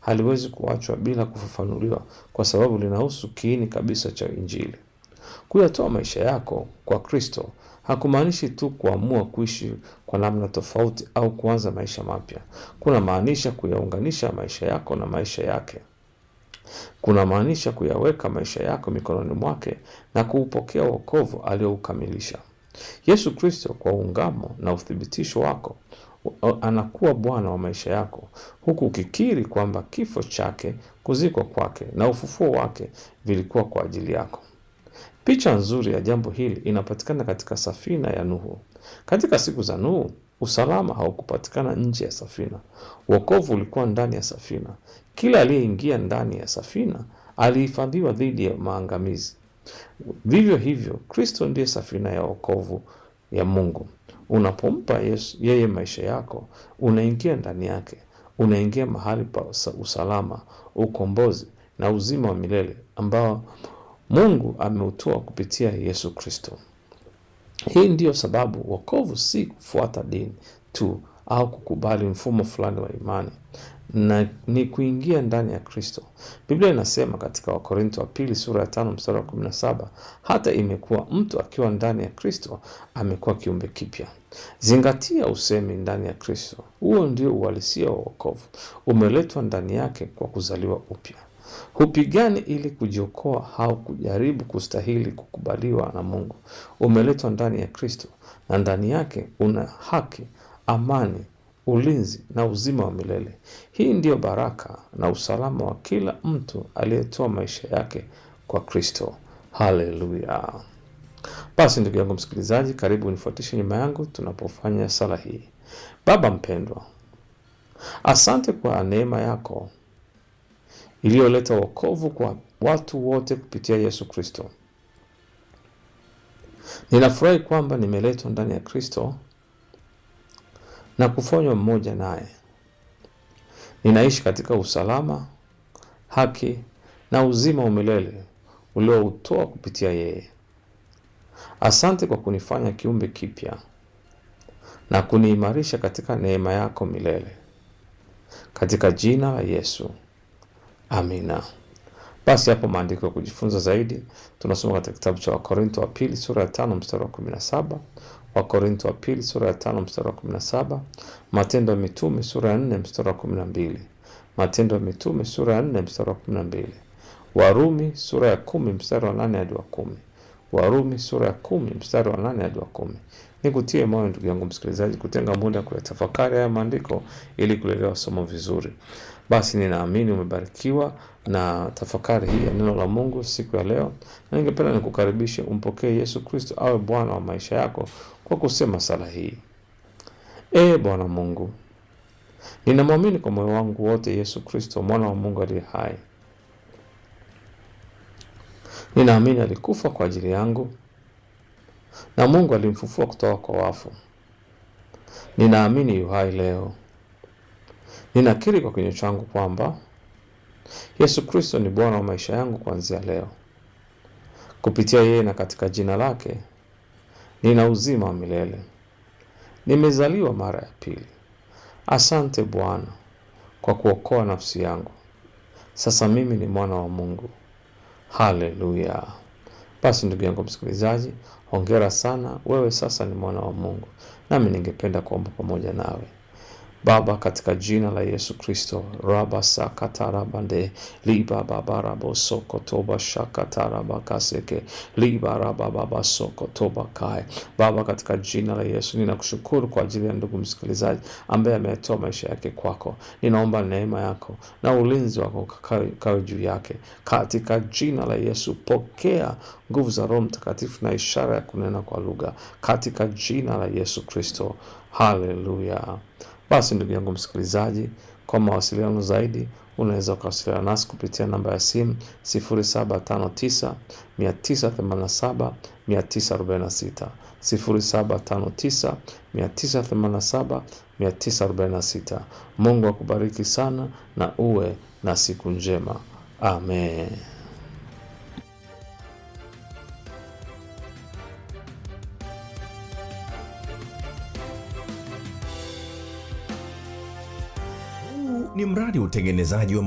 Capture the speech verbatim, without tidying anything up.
haliwezi kuachwa bila kufafanuliwa kwa sababu linahusu kiini kabisa cha Injili. Kuyatoa maisha yako kwa Kristo hakumaanishi tu kuamua kuishi kwa namna tofauti au kuanza maisha mapya. Kuna maanisha kuyaunganisha maisha yako na maisha yake. Kuna maanisha kuyaweka maisha yako mikononi mwake na kuupokea wokovu alioukamilisha. Yesu Kristo kwa ungamo na uthibitisho wako anakuwa Bwana wa maisha yako, huku ukikiri kwamba kifo chake, kuzikwa kwake na ufufuo wake vilikuwa kwa ajili yako. Picha nzuri ya jambo hili inapatikana katika safina ya Nuhu. Katika siku za Nuhu, usalama haukupatikana nje ya safina. Wokovu ulikuwa ndani ya safina. Kila aliyeingia ndani ya safina alihifadhiwa dhidi ya maangamizi. Vivyo hivyo, Kristo ndiye safina ya wokovu ya Mungu. Unapompa Yesu yeye maisha yako, unaingia ndani yake. Unaingia mahali pa usalama, ukombozi na uzima wa milele ambao Mungu ameutoa kupitia Yesu Kristo. Hii ndiyo sababu wokovu si kufuata dini tu au kukubali mfumo fulani wa imani, na ni kuingia ndani ya Kristo. Biblia inasema katika Wakorintho wa pili sura ya tano mstari wa kumi na saba, hata imekuwa mtu akiwa ndani ya Kristo amekuwa kiumbe kipya. Zingatia usemi ndani ya Kristo. Huo ndio uhalisia wa wokovu. Umeletwa ndani yake kwa kuzaliwa upya. Hupigani ili kujiokoa au kujaribu kustahili kukubaliwa na Mungu. Umeletwa ndani ya Kristo na ndani yake una haki, amani, ulinzi na uzima wa milele. Hii ndiyo baraka na usalama wa kila mtu aliyetoa maisha yake kwa Kristo. Haleluya. Basi ndugu yangu msikilizaji, karibu unifuatishe nyuma yangu tunapofanya sala hii. Baba mpendwa, asante kwa neema yako iliyoleta wokovu kwa watu wote kupitia Yesu Kristo. Ninafurahi kwamba nimeletwa ndani ya Kristo na kufanywa mmoja naye. Ninaishi katika usalama, haki na uzima wa milele ulioutoa kupitia yeye. Asante kwa kunifanya kiumbe kipya na kuniimarisha katika neema yako milele. Katika jina la Yesu. Amina. Basi hapo maandiko ya kujifunza zaidi tunasoma katika kitabu cha Wakorintho wa pili sura ya tano mstari wa kumi na saba, Wakorintho wa pili sura ya tano mstari wa kumi na saba, Matendo ya Mitume sura ya nne mstari wa kumi na mbili, Matendo ya Mitume sura ya nne mstari wa kumi na mbili, Warumi sura ya kumi mstari wa nane hadi wa kumi, Warumi sura ya kumi mstari wa nane hadi wa kumi. Nikutie moyo ndugu yangu msikilizaji kutenga muda kuyatafakari haya maandiko ili kuelewa somo vizuri. Basi ninaamini umebarikiwa na tafakari hii ya neno la Mungu siku ya leo, na ningependa nikukaribishe umpokee Yesu Kristo awe Bwana wa maisha yako kwa kusema sala hii. Ee Bwana Mungu, ninamwamini kwa moyo wangu wote Yesu Kristo mwana wa Mungu aliye hai. Ninaamini alikufa kwa ajili yangu na Mungu alimfufua kutoka kwa wafu. Ninaamini yu hai leo. Ninakiri kwa kinywa changu kwamba Yesu Kristo ni Bwana wa maisha yangu kuanzia leo. Kupitia yeye na katika jina lake nina uzima wa milele. Nimezaliwa mara ya pili. Asante Bwana kwa kuokoa nafsi yangu. Sasa mimi ni mwana wa Mungu. Haleluya. Basi ndugu yangu msikilizaji, hongera sana, wewe sasa ni mwana wa Mungu. Nami ningependa kuomba pamoja nawe. Baba, katika jina la Yesu Kristo, raba sakatarabande, liba babarabo soko toba shakataraba kaseke, liba raba baba soko toba kai. Baba, katika jina la Yesu, ninakushukuru kwa ajili ya ndugu msikilizaji ambaye ametoa maisha yake kwako. Ninaomba neema yako na ulinzi wako kawe juu yake. Katika jina la Yesu, pokea nguvu za Roho Mtakatifu na ishara ya kunena kwa lugha. Katika jina la Yesu Kristo. Haleluya. Basi ndugu yangu msikilizaji, kwa mawasiliano zaidi unaweza kuwasiliana nasi kupitia namba ya simu sifuri saba tano tisa tisa themanini saba tisa arobaini sita, sifuri saba tano tisa tisa themanini saba tisa arobaini sita. Mungu akubariki sana na uwe na siku njema. Amen. Ni mradi utengenezaji wa